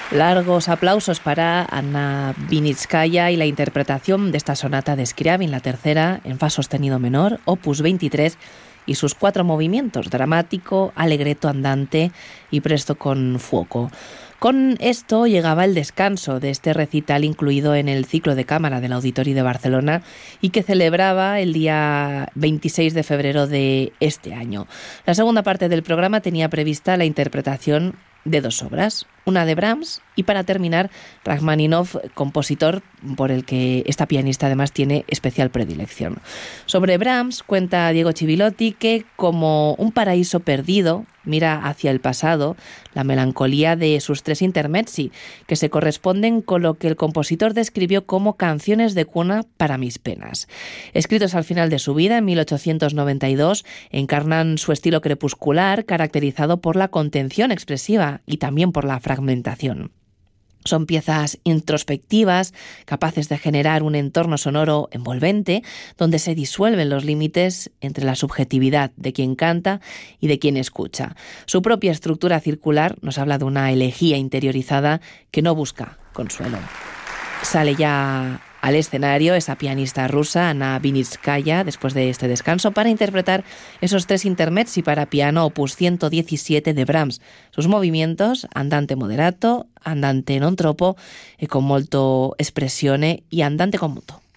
Largos aplausos para Anna Vinitskaya y la interpretación de esta sonata de Scriabin, la tercera, en fa sostenido menor, opus 23, y sus 4 movimientos, dramático, allegretto andante y presto con fuoco. Con esto llegaba el descanso de este recital incluido en el ciclo de cámara del Auditori de Barcelona y que celebraba el día 26 de febrero de este año. La segunda parte del programa tenía prevista la interpretación de 2 obras, una de Brahms y, para terminar, Rachmaninoff, compositor por el que esta pianista además tiene especial predilección. Sobre Brahms cuenta Diego Chivillotti que, como un paraíso perdido, mira hacia el pasado la melancolía de sus 3 intermezzi, que se corresponden con lo que el compositor describió como canciones de cuna para mis penas. Escritos al final de su vida, en 1892, encarnan su estilo crepuscular, caracterizado por la contención expresiva y también por la fragmentación. Son piezas introspectivas, capaces de generar un entorno sonoro envolvente, donde se disuelven los límites entre la subjetividad de quien canta y de quien escucha. Su propia estructura circular nos habla de una elegía interiorizada que no busca consuelo. Sale ya al escenario esa pianista rusa, Anna Vinitskaya, después de este descanso, para interpretar esos 3 intermezzi para piano opus 117 de Brahms. Sus movimientos, andante moderato, andante non troppo e con molto espressione y andante con muto.